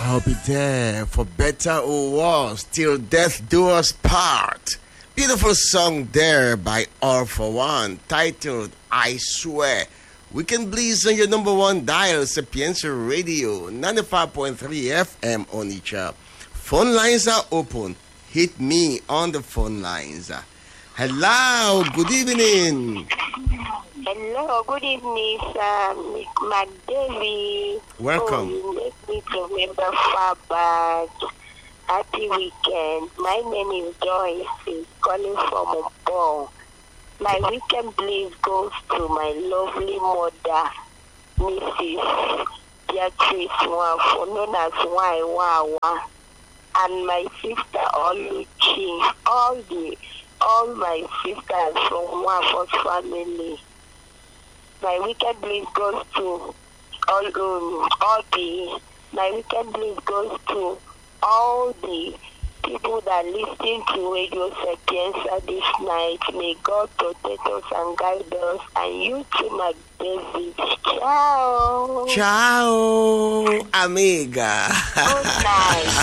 I'll be there for better or worse till death do us part. Beautiful song there by All For One, titled I Swear. Weekend Bliss on your number one dial, Sapienza Radio, 95.3 FM on each app. Phone lines are open. Hit me on the phone lines. Hello, good evening. Hello, good evening, Miss McDavid. Welcome. You make me to remember far back. Happy weekend. My name is Joyce, calling from Umbo. My weekend bliss goes to my lovely mother, Mrs. Beatrice Nwafo, known as Wawa, and my sister Oluchi. All my sisters from Nwafo's family. My weekend bliss goes to my weekend bliss goes to all the people that listen to Radio Sapienza this night. May God protect us and guide us. And you too, my David. Ciao. Ciao, amiga. Good night.